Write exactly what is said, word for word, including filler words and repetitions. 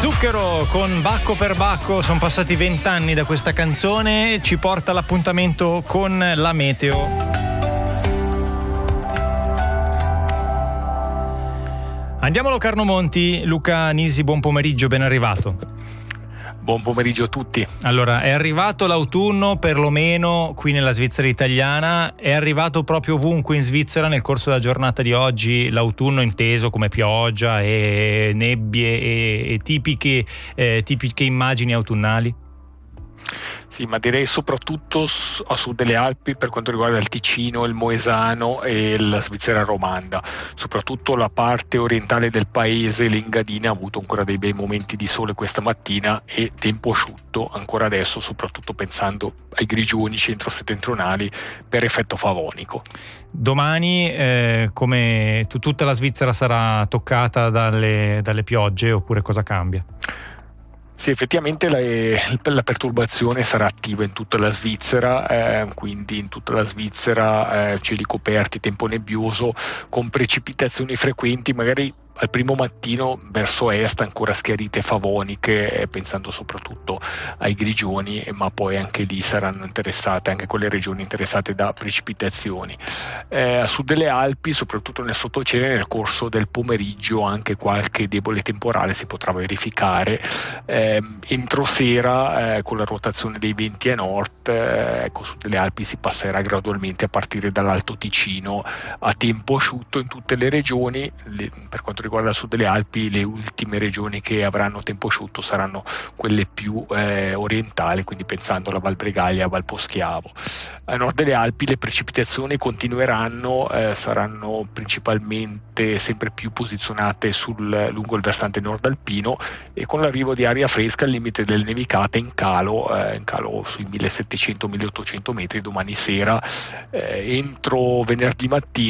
Zucchero con Bacco per Bacco, sono passati vent'anni da questa canzone, ci porta all'appuntamento con la meteo. Andiamo a Locarno Monti, Luca Nisi, buon pomeriggio, ben arrivato. Buon pomeriggio a tutti. Allora, è arrivato l'autunno perlomeno qui nella Svizzera italiana, è arrivato proprio ovunque in Svizzera nel corso della giornata di oggi, l'autunno inteso come pioggia e nebbie e, e tipiche, eh, tipiche immagini autunnali? Sì, ma direi soprattutto a sud delle Alpi per quanto riguarda il Ticino, il Moesano e la Svizzera romanda. Soprattutto la parte orientale del paese, l'Engadina, ha avuto ancora dei bei momenti di sole questa mattina e tempo asciutto ancora adesso, soprattutto pensando ai grigioni centro-settentrionali per effetto favonico. Domani eh, come t- tutta la Svizzera sarà toccata dalle, dalle piogge oppure cosa cambia? Sì, effettivamente la, la perturbazione sarà attiva in tutta la Svizzera, eh, quindi in tutta la Svizzera eh, cieli coperti, tempo nebbioso, con precipitazioni frequenti, magari al primo mattino verso est ancora schiarite favoniche, eh, pensando soprattutto ai grigioni, ma poi anche lì saranno interessate, anche quelle regioni interessate da precipitazioni. Eh, a sud delle Alpi, soprattutto nel sottocene, nel corso del pomeriggio anche qualche debole temporale si potrà verificare. Eh, entro sera, eh, con la rotazione dei venti a nord, eh, ecco, sud delle Alpi si passerà gradualmente a partire dall'Alto Ticino a tempo asciutto in tutte le regioni. Le, per quanto riguarda il sud delle Alpi, le ultime regioni che avranno tempo asciutto saranno quelle più eh, orientali, quindi pensando alla Val Bregaglia, Val Poschiavo. A nord delle Alpi le precipitazioni continueranno, eh, saranno principalmente sempre più posizionate sul, lungo il versante nord alpino, e con l'arrivo di aria fresca al limite delle nevicate in calo, eh, in calo sui millesettecento milleottocento metri domani sera. Eh, entro venerdì mattina